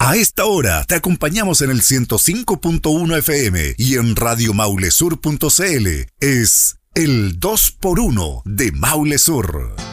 A esta hora te acompañamos en el 105.1 FM y en radiomaulesur.cl. Es el 2x1 de Maule Sur.